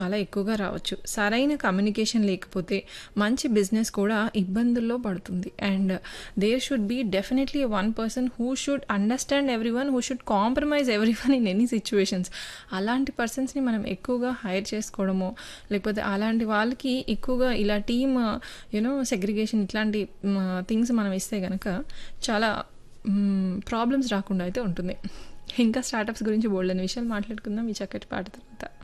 చాలా ఎక్కువగా రావచ్చు. సరైన కమ్యూనికేషన్ లేకపోతే మంచి బిజినెస్ కూడా ఇబ్బందుల్లో పడుతుంది. And there should be definitely one person who should understand everyone, who should compromise everyone in any situations. అలాంటి పర్సన్స్‌ని మనం ఎక్కువగా హైర్ చేసుకోవడమో, లేకపోతే అలాంటి వాళ్ళకి ఎక్కువగా ఇలా టీమ్ సెగ్రిగేషన్ ఇట్లాంటి థింగ్స్ మనం ఇస్తే గనక చాలా ప్రాబ్లమ్స్ రాకుండా అయితే ఉంటుంది. ఇంకా స్టార్టప్స్ గురించి బోలెడన్ని విషయాలు మాట్లాడుకుందాం ఈ చక్కటి పాట తర్వాత.